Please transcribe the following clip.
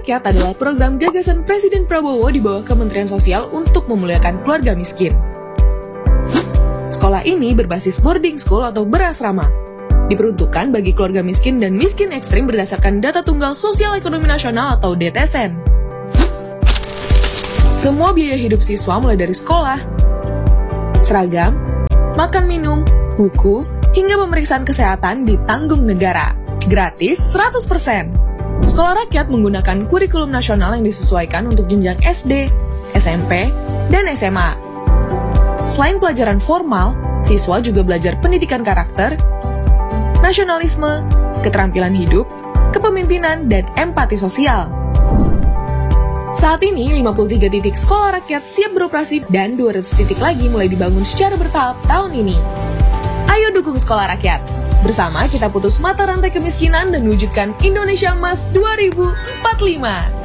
Rakyat adalah program gagasan Presiden Prabowo di bawah Kementerian Sosial untuk memuliakan keluarga miskin. Sekolah ini berbasis boarding school atau berasrama. Diperuntukkan bagi keluarga miskin dan miskin ekstrim berdasarkan Data Tunggal Sosial Ekonomi Nasional atau DTSN. Semua biaya hidup siswa mulai dari sekolah, seragam, makan minum, buku, hingga pemeriksaan kesehatan ditanggung negara. Gratis 100%. Sekolah rakyat menggunakan kurikulum nasional yang disesuaikan untuk jenjang SD, SMP, dan SMA. Selain pelajaran formal, siswa juga belajar pendidikan karakter, nasionalisme, keterampilan hidup, kepemimpinan, dan empati sosial. Saat ini, 53 titik sekolah rakyat siap beroperasi dan 200 titik lagi mulai dibangun secara bertahap tahun ini. Ayo dukung sekolah rakyat! Bersama kita putus mata rantai kemiskinan dan wujudkan Indonesia Emas 2045.